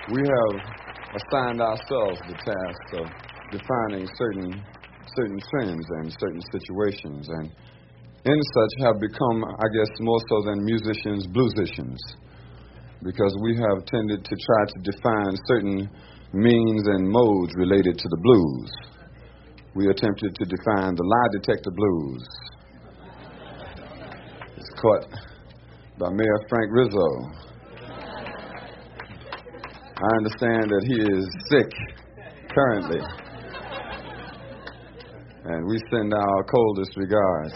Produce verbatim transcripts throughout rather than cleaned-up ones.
we have assigned ourselves the task of defining certain certain trends and certain situations, and in such have become, I guess, more so than musicians, bluesicians, because we have tended to try to define certain means and modes related to the blues. We attempted to define the lie detector blues. It's caught by Mayor Frank Rizzo. I understand that he is sick currently, and we send our coldest regards.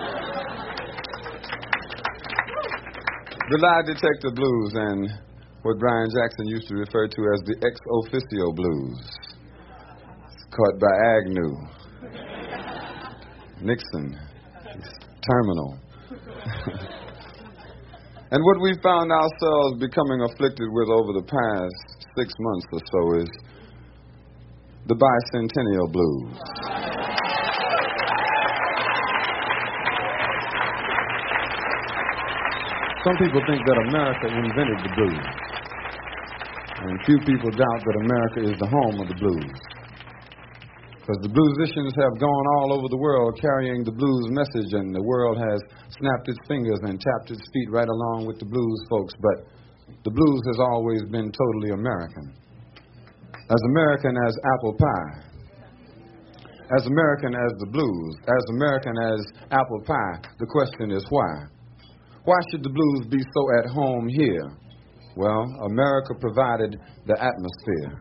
The lie detector blues, and what Brian Jackson used to refer to as the ex officio blues. It's caught by Agnew, Nixon, terminal. And what we found ourselves becoming afflicted with over the past six months or so is the bicentennial blues. Some people think that America invented the blues, and few people doubt that America is the home of the blues, because the bluesicians have gone all over the world carrying the blues message, and the world has snapped its fingers and tapped its feet right along with the blues folks, but the blues has always been totally American. As American as apple pie, as American as the blues, as American as apple pie, the question is why? Why should the blues be so at home here? Well, America provided the atmosphere.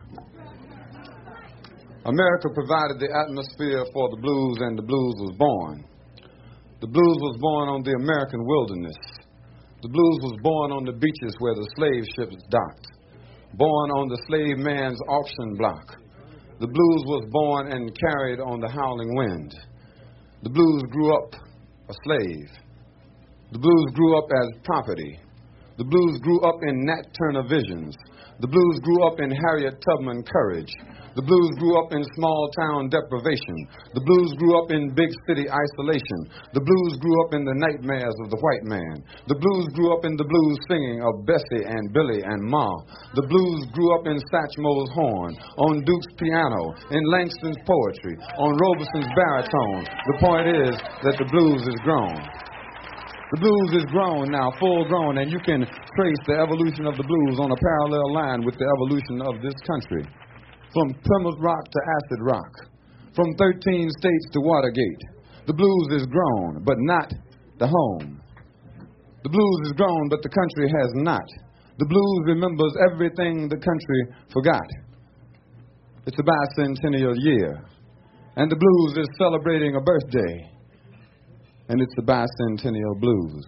America provided the atmosphere for the blues, and the blues was born. The blues was born on the American wilderness. The blues was born on the beaches where the slave ships docked, born on the slave man's auction block. The blues was born and carried on the howling wind. The blues grew up a slave. The blues grew up as property. The blues grew up in Nat Turner visions. The blues grew up in Harriet Tubman courage. The blues grew up in small-town deprivation. The blues grew up in big-city isolation. The blues grew up in the nightmares of the white man. The blues grew up in the blues singing of Bessie and Billy and Ma. The blues grew up in Satchmo's horn, on Duke's piano, in Langston's poetry, on Robeson's baritone. The point is that the blues is grown. The blues is grown now, full grown, and you can trace the evolution of the blues on a parallel line with the evolution of this country. From Plymouth Rock to acid rock, from thirteen states to Watergate, the blues is grown, but not the home. The blues is grown, but the country has not. The blues remembers everything the country forgot. It's a bicentennial year, and the blues is celebrating a birthday, and it's the bicentennial blues.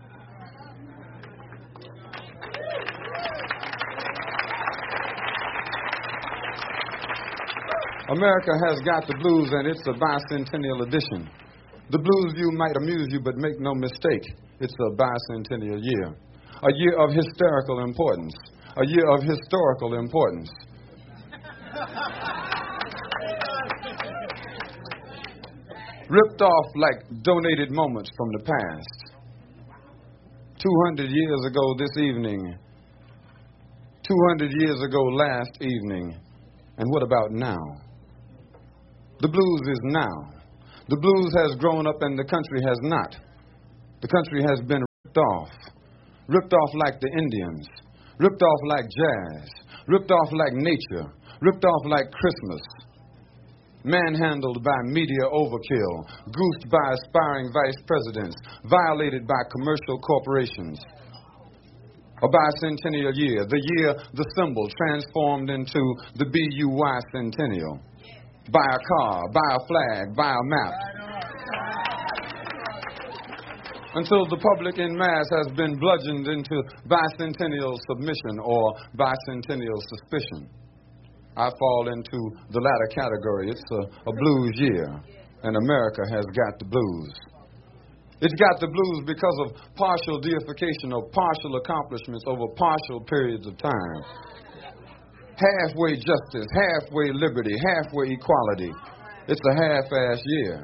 America has got the blues, and it's a bicentennial edition. The blues view might amuse you, but make no mistake, it's a bicentennial year. A year of hysterical importance. A year of historical importance. Ripped off like donated moments from the past. two hundred years ago this evening. two hundred years ago last evening. And what about now? The blues is now. The blues has grown up and the country has not. The country has been ripped off. Ripped off like the Indians. Ripped off like jazz. Ripped off like nature. Ripped off like Christmas. Manhandled by media overkill. Goosed by aspiring vice presidents. Violated by commercial corporations. A bicentennial year. The year the symbol transformed into the B U Y centennial. Buy a car, buy a flag, buy a map. Until the public en masse has been bludgeoned into bicentennial submission or bicentennial suspicion. I fall into the latter category. It's a, a blues year, and America has got the blues. It's got the blues because of partial deification of partial accomplishments over partial periods of time. Halfway justice, halfway liberty, halfway equality. It's a half-ass year.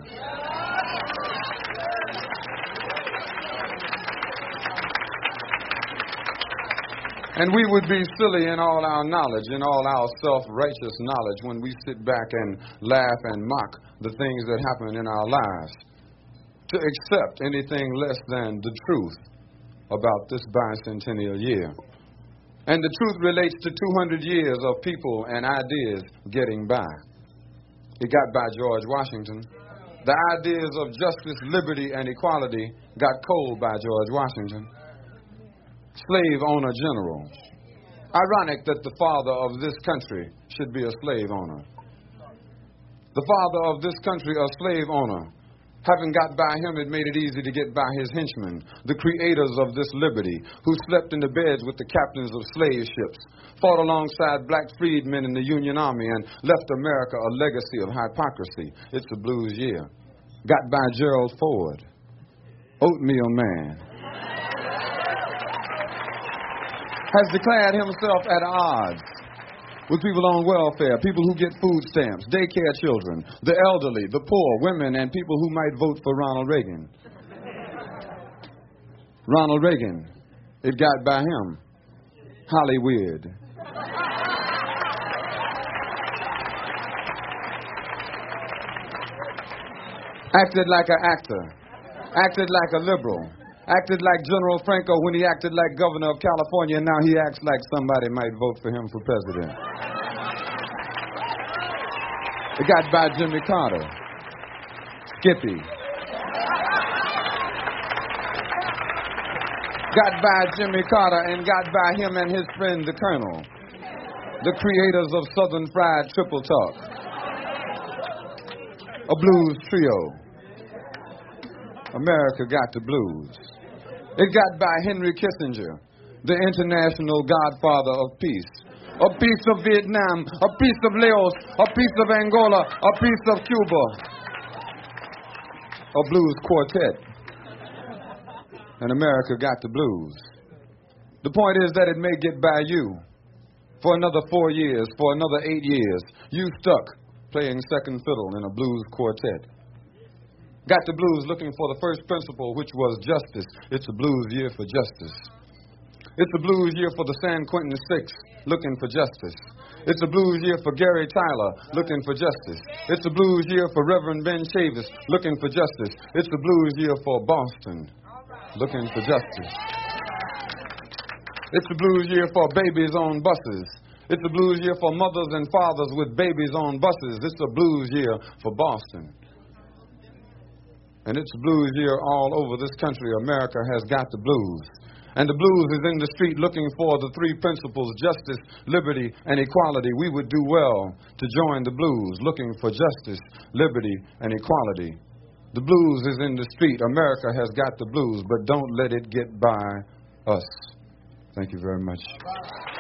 And we would be silly in all our knowledge, in all our self-righteous knowledge, when we sit back and laugh and mock the things that happen in our lives, to accept anything less than the truth about this bicentennial year. And the truth relates to two hundred years of people and ideas getting by. It got by George Washington. The ideas of justice, liberty, and equality got cold by George Washington. Slave owner general. Ironic that the father of this country should be a slave owner. The father of this country, a slave owner. Having got by him, it made it easy to get by his henchmen, the creators of this liberty, who slept in the beds with the captains of slave ships, fought alongside black freedmen in the Union Army, and left America a legacy of hypocrisy. It's a blues year. Got by Gerald Ford, oatmeal man. Has declared himself at odds with people on welfare, people who get food stamps, daycare children, the elderly, the poor, women, and people who might vote for Ronald Reagan. Ronald Reagan, it got by him. Hollywood. Acted like an actor, acted like a liberal. Acted like General Franco when he acted like governor of California, and now he acts like somebody might vote for him for president. It got by Jimmy Carter. Skippy. Got by Jimmy Carter and got by him and his friend the Colonel, the creators of Southern Fried Triple Talk, a blues trio. America got the blues. It got by Henry Kissinger, the international godfather of peace. A piece of Vietnam, a piece of Laos, a piece of Angola, a piece of Cuba. A blues quartet. And America got the blues. The point is that it may get by you for another four years, for another eight years. You stuck playing second fiddle in a blues quartet. Got the blues looking for the first principle, which was justice. It's a blues year for justice. It's a blues year for the San Quentin Six, looking for justice. It's a blues year for Gary Tyler, looking for justice. It's a blues year for Reverend Ben Chavis, looking for justice. It's a blues year for Boston, looking for justice. It's a blues year for babies on buses. It's a blues year for mothers and fathers with babies on buses. It's a blues year for Boston. And it's a blues year all over this country. America has got the blues. And the blues is in the street looking for the three principles, justice, liberty, and equality. We would do well to join the blues, looking for justice, liberty, and equality. The blues is in the street. America has got the blues, but don't let it get by us. Thank you very much.